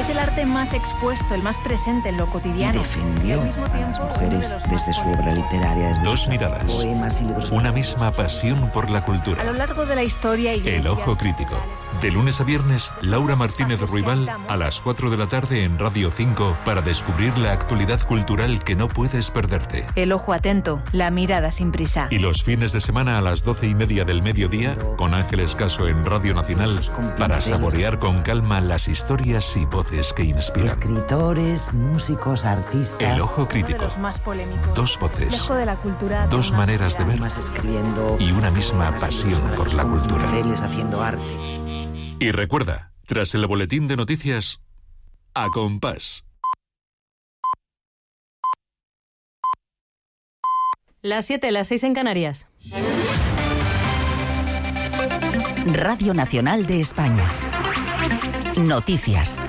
Es el arte más expuesto, el más presente en lo cotidiano. Y defendió a las mujeres desde su obra literaria. Desde Dos miradas, poemas y libros. una misma pasión por la cultura. A lo largo de la historia... El Ojo Crítico. De lunes a viernes, Laura Martínez Ruibal a las 4 de la tarde en Radio 5 para descubrir la actualidad cultural que no puedes perderte. El ojo atento, la mirada sin prisa. Y los fines de semana a las 12:30 del mediodía, con Ángeles Caso en Radio Nacional, para saborear con calma las historias y voces que inspiran. Escritores, músicos, artistas. El Ojo Crítico. Más polémicos. Dos voces, Lejos de la cultura, dos maneras de ver Más escribiendo. y una misma pasión por la cultura. Haciendo arte. Y recuerda, tras el boletín de noticias, A Compás. Las 7, las 6 en Canarias. Radio Nacional de España. Noticias.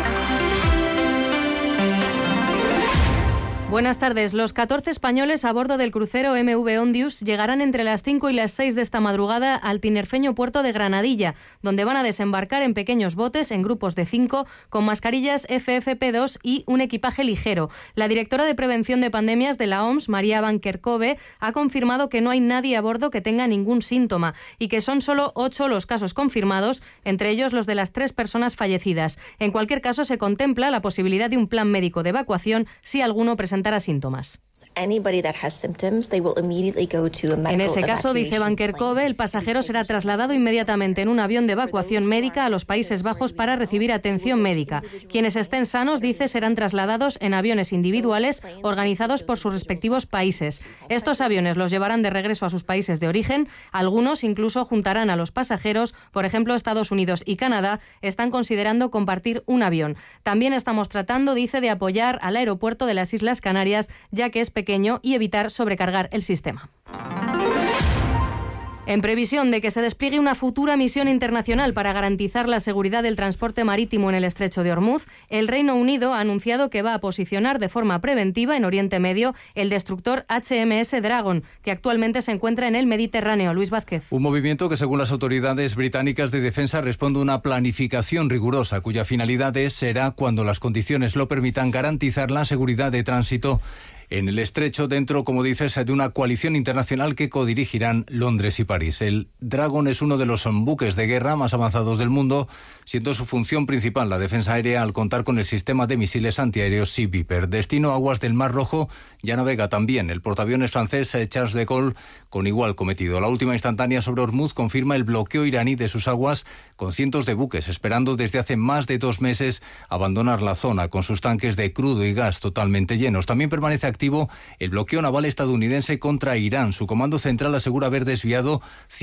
Buenas tardes. Los 14 españoles a bordo del crucero MV Ondius llegarán entre las 5 y las 6 de esta madrugada al tinerfeño puerto de Granadilla, donde van a desembarcar en pequeños botes en grupos de 5 con mascarillas FFP2 y un equipaje ligero. La directora de Prevención de Pandemias de la OMS, María Van Kerkhove, ha confirmado que no hay nadie a bordo que tenga ningún síntoma y que son solo 8 los casos confirmados, entre ellos los de las 3 personas fallecidas. En cualquier caso, se contempla la posibilidad de un plan médico de evacuación si alguno presentara síntomas. En ese caso, dice Van Kerkhove, el pasajero será trasladado inmediatamente en un avión de evacuación médica a los Países Bajos para recibir atención médica. Quienes estén sanos, dice, serán trasladados en aviones individuales organizados por sus respectivos países. Estos aviones los llevarán de regreso a sus países de origen. Algunos incluso juntarán a los pasajeros. Por ejemplo, Estados Unidos y Canadá están considerando compartir un avión. También estamos tratando, dice, de apoyar al aeropuerto de las Islas Canarias, ya que es pequeño, y evitar sobrecargar el sistema. En previsión de que se despliegue una futura misión internacional para garantizar la seguridad del transporte marítimo en el estrecho de Ormuz, el Reino Unido ha anunciado que va a posicionar de forma preventiva en Oriente Medio el destructor HMS Dragon, que actualmente se encuentra en el Mediterráneo. Luis Vázquez. Un movimiento que, según las autoridades británicas de defensa, responde a una planificación rigurosa, cuya finalidad será, cuando las condiciones lo permitan, garantizar la seguridad de tránsito en el estrecho, dentro, como dices, de una coalición internacional que codirigirán Londres y París. El Dragon es uno de los buques de guerra más avanzados del mundo, siendo su función principal la defensa aérea al contar con el sistema de misiles antiaéreos Sea Viper. Destino aguas del Mar Rojo, ya navega también el portaaviones francés Charles de Gaulle con igual cometido. La última instantánea sobre Hormuz confirma el bloqueo iraní de sus aguas, con cientos de buques esperando desde hace más de 2 meses abandonar la zona con sus tanques de crudo y gas totalmente llenos. También permanece activo el bloqueo naval estadounidense contra Irán. Su comando central asegura haber desviado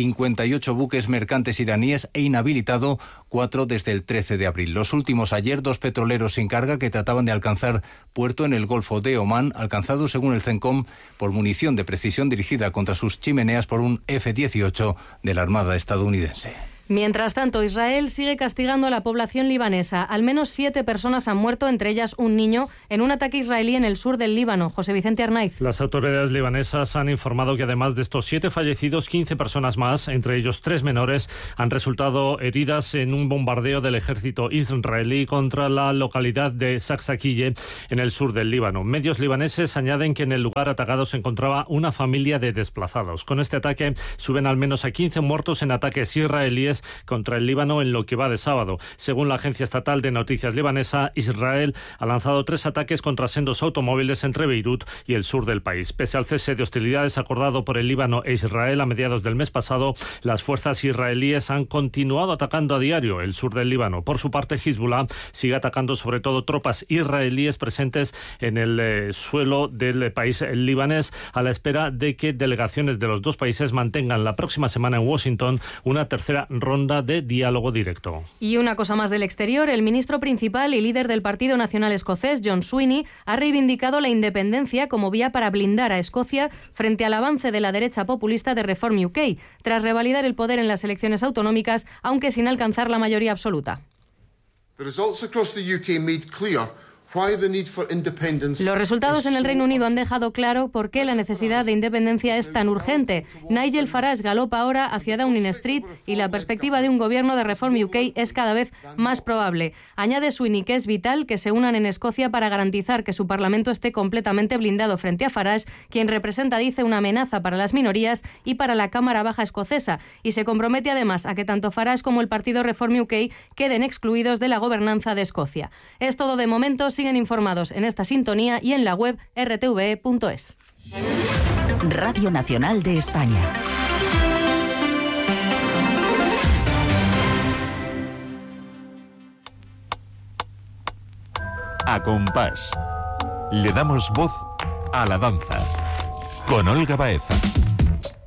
58 buques mercantes iraníes e inhabilitado 4 desde el 13 de abril. Los últimos ayer, 2 petroleros sin carga que trataban de alcanzar puerto en el Golfo de Omán, alcanzados según el CENTCOM por munición de precisión dirigida contra sus chimeneas por un F-18 de la Armada estadounidense. Mientras tanto, Israel sigue castigando a la población libanesa. Al menos 7 personas han muerto, entre ellas un niño, en un ataque israelí en el sur del Líbano. José Vicente Arnaiz. Las autoridades libanesas han informado que además de estos 7 fallecidos, 15 personas más, entre ellos 3 menores, han resultado heridas en un bombardeo del ejército israelí contra la localidad de Saksakiyeh, en el sur del Líbano. Medios libaneses añaden que en el lugar atacado se encontraba una familia de desplazados. Con este ataque suben al menos a 15 muertos en ataques israelíes contra el Líbano en lo que va de sábado. Según la agencia estatal de noticias libanesa, Israel ha lanzado 3 ataques contra sendos automóviles entre Beirut y el sur del país. Pese al cese de hostilidades acordado por el Líbano e Israel a mediados del mes pasado, las fuerzas israelíes han continuado atacando a diario el sur del Líbano. Por su parte, Hezbollah sigue atacando sobre todo tropas israelíes presentes en el suelo del país libanés, a la espera de que delegaciones de los 2 países mantengan la próxima semana en Washington una tercera ronda de diálogo directo. Y una cosa más del exterior, el ministro principal y líder del Partido Nacional Escocés, John Swinney, ha reivindicado la independencia como vía para blindar a Escocia frente al avance de la derecha populista de Reform UK, tras revalidar el poder en las elecciones autonómicas, aunque sin alcanzar la mayoría absoluta. The results across the UK made clear Los resultados en el Reino Unido han dejado claro por qué la necesidad de independencia es tan urgente. Nigel Farage galopa ahora hacia Downing Street y la perspectiva de un gobierno de Reform UK es cada vez más probable. Añade Sweeney que es vital que se unan en Escocia para garantizar que su Parlamento esté completamente blindado frente a Farage, quien representa, dice, una amenaza para las minorías y para la Cámara Baja escocesa, y se compromete además a que tanto Farage como el partido Reform UK queden excluidos de la gobernanza de Escocia. Es todo de momento. Siguen informados en esta sintonía y en la web rtve.es. Radio Nacional de España. A compás. Le damos voz a la danza. Con Olga Baeza.